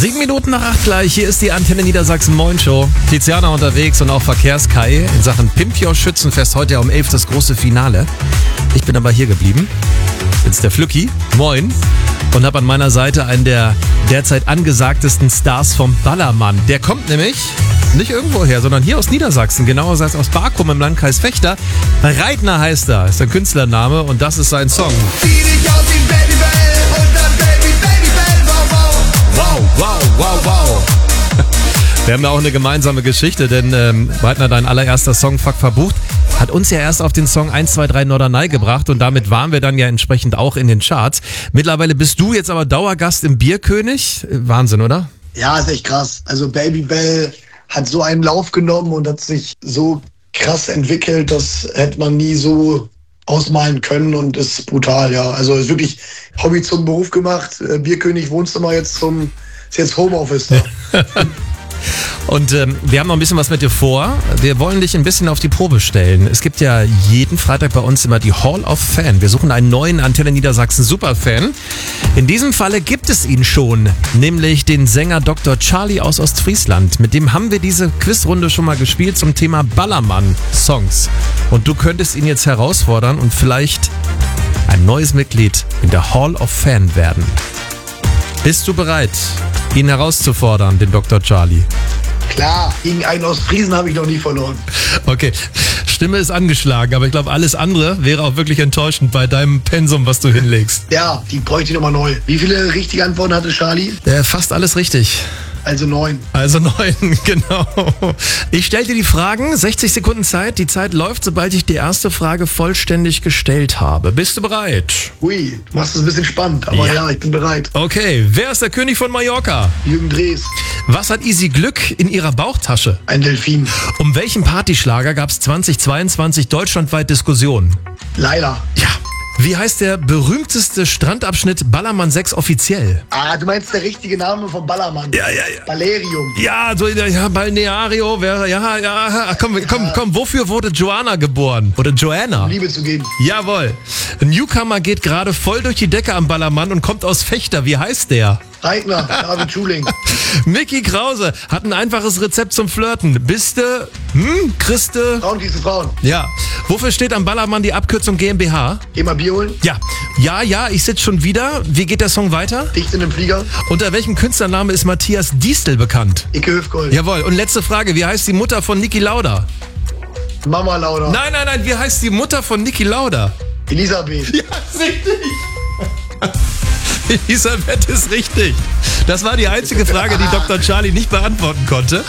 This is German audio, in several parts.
7 Minuten nach 8 gleich, hier ist die Antenne Niedersachsen Moin Show. Tiziana unterwegs und auch Verkehrskai in Sachen Pimpio Schützenfest, heute ja um 11 das große Finale. Ich bin aber hier geblieben, jetzt der Flücki, moin, und habe an meiner Seite einen der derzeit angesagtesten Stars vom Ballermann. Der kommt nämlich nicht irgendwoher, sondern hier aus Niedersachsen, genauer gesagt aus Barkum im Landkreis Vechta. Reitner heißt er, ist sein Künstlername und das ist sein Song. Wow. Wir haben ja auch eine gemeinsame Geschichte, denn Reitner, dein allererster Song, Fuck verbucht, hat uns ja erst auf den Song 123 Norderney gebracht und damit waren wir dann ja entsprechend auch in den Charts. Mittlerweile bist du jetzt aber Dauergast im Bierkönig. Wahnsinn, oder? Ja, ist echt krass. Also Babybel hat so einen Lauf genommen und hat sich so krass entwickelt, das hätte man nie so ausmalen können und ist brutal, ja. Also ist wirklich Hobby zum Beruf gemacht. Bierkönig Wohnzimmer ist jetzt Homeoffice da. Und wir haben noch ein bisschen was mit dir vor. Wir wollen dich ein bisschen auf die Probe stellen. Es gibt ja jeden Freitag bei uns immer die Hall of Fan. Wir suchen einen neuen Antenne Niedersachsen Superfan. In diesem Falle gibt es ihn schon, nämlich den Sänger Dr. Charlie aus Ostfriesland. Mit dem haben wir diese Quizrunde schon mal gespielt zum Thema Ballermann-Songs. Und du könntest ihn jetzt herausfordern und vielleicht ein neues Mitglied in der Hall of Fan werden. Bist du bereit, ihn herauszufordern, den Dr. Charlie? Klar, gegen einen aus Friesen habe ich noch nie verloren. Okay, Stimme ist angeschlagen, aber ich glaube, alles andere wäre auch wirklich enttäuschend bei deinem Pensum, was du hinlegst. Ja, die bräuchte ich nochmal neu. Wie viele richtige Antworten hatte Charlie? Fast alles richtig. Also 9. Also 9, genau. Ich stelle dir die Fragen, 60 Sekunden Zeit. Die Zeit läuft, sobald ich die erste Frage vollständig gestellt habe. Bist du bereit? Ui, du machst es ein bisschen spannend, aber ja, ich bin bereit. Okay, wer ist der König von Mallorca? Jürgen Drees. Was hat Easy Glück in ihrer Bauchtasche? Ein Delfin. Um welchen Partyschlager gab es 2022 deutschlandweit Diskussionen? Laila. Ja. Wie heißt der berühmteste Strandabschnitt Ballermann 6 offiziell? Ah, du meinst der richtige Name von Ballermann? Ja. Balerium. Ja, Balneario. Komm, wofür wurde Joanna geboren? Oder Joanna? Um Liebe zu geben. Jawohl. Ein Newcomer geht gerade voll durch die Decke am Ballermann und kommt aus Vechta. Wie heißt der? Reitner, David Schuling. Micky Krause hat ein einfaches Rezept zum Flirten. Biste, Christe? Frauen gießen Frauen. Ja. Wofür steht am Ballermann die Abkürzung GmbH? Geh mal Bier holen. Ja, ich sitze schon wieder. Wie geht der Song weiter? Dicht in dem Flieger. Unter welchem Künstlername ist Matthias Diestel bekannt? Icke Hüfgold. Jawohl. Und letzte Frage. Wie heißt die Mutter von Niki Lauda? Mama Lauda. Nein. Wie heißt die Mutter von Niki Lauda? Elisabeth. Ja, ist richtig. Elisabeth ist richtig. Das war die einzige Frage, die Dr. Charlie nicht beantworten konnte.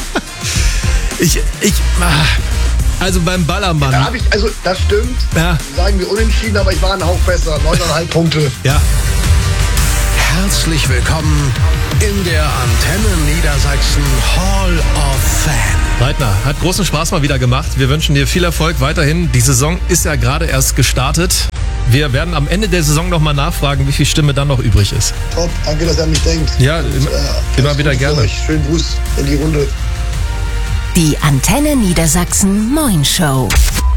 Also beim Ballermann. Das stimmt. Ja. Sagen wir unentschieden, aber ich war ein Hauch besser. 9,5 Punkte. Ja. Herzlich willkommen in der Antenne Niedersachsen Hall of Fan. Reitner, hat großen Spaß mal wieder gemacht. Wir wünschen dir viel Erfolg weiterhin. Die Saison ist ja gerade erst gestartet. Wir werden am Ende der Saison nochmal nachfragen, wie viel Stimme dann noch übrig ist. Top, danke, dass er an mich denkt. Ja, immer wieder gerne. Schönen Gruß in die Runde. Die Antenne Niedersachsen Moin Show.